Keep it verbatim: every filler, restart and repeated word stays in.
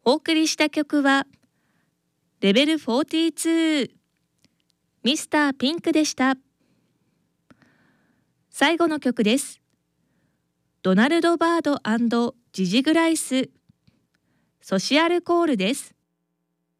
お送りした曲はレベルフォーティーツーミスターピンクでした。最後の曲です。ドナルド・バード&ジジグライスソシアルコールです。